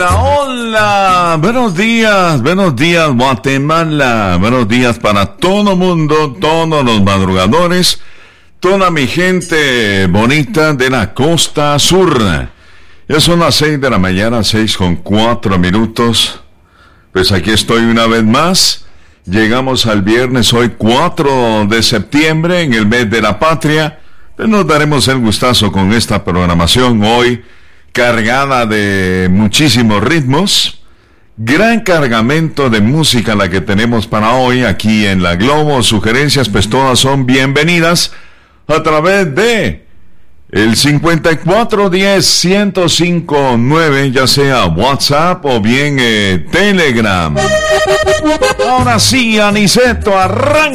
Hola, buenos días Guatemala, buenos días para todo mundo, todos los madrugadores, toda mi gente bonita de la costa sur. Ya son las 6 de la mañana, 6:04. Pues aquí estoy una vez más. Llegamos al viernes, hoy 4 de septiembre, en el mes de la patria. Pues nos daremos el gustazo con esta programación hoy, cargada de muchísimos ritmos. Gran cargamento de música la que tenemos para hoy aquí en La Globo. Sugerencias pues todas son bienvenidas a través de el 5410-1059, ya sea WhatsApp o bien Telegram. Ahora sí, Aniceto, arranca.